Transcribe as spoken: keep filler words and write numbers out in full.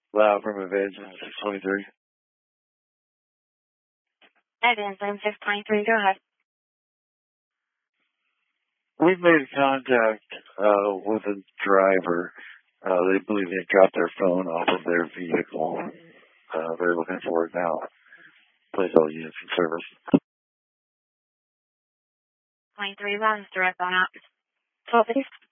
Loud from Evasion six twenty-three. Evasion six twenty-three, go ahead. We've made contact uh, with a driver. Uh, they believe they dropped their phone off of their vehicle. Uh, they're looking for it now. Place all units in service. twenty-three, runs direct on out. twelve fifty.